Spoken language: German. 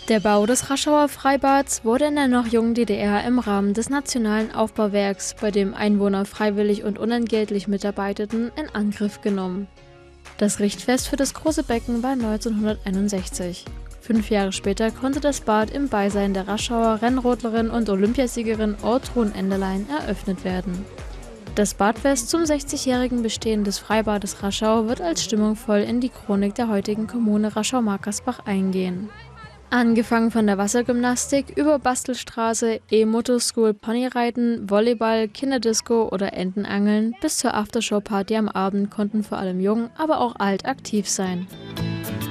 Der Bau des Raschauer Freibads wurde in der noch jungen DDR im Rahmen des Nationalen Aufbauwerks, bei dem Einwohner freiwillig und unentgeltlich mitarbeiteten, in Angriff genommen. Das Richtfest für das große Becken war 1961. 5 Jahre später konnte das Bad im Beisein der Raschauer Rennrodlerin und Olympiasiegerin Ortrun Endelein eröffnet werden. Das Badfest zum 60-jährigen Bestehen des Freibades Raschau wird als stimmungsvoll in die Chronik der heutigen Kommune Raschau-Markersbach eingehen. Angefangen von der Wassergymnastik über Bastelstraße, E-Motor-School, Ponyreiten, Volleyball, Kinderdisco oder Entenangeln bis zur Aftershow-Party am Abend konnten vor allem jung, aber auch alt aktiv sein.